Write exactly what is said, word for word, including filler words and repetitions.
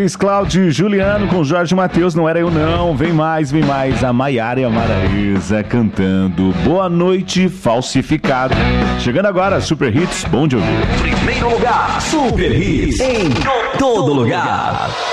Luiz Cláudio e Juliano com Jorge Mateus, Não Era Eu Não. Vem mais, vem mais, a Maiara e a Maraísa cantando Boa Noite Falsificado. Chegando agora, Super Hits, bom de ouvir. Primeiro lugar, Super Hits em todo lugar.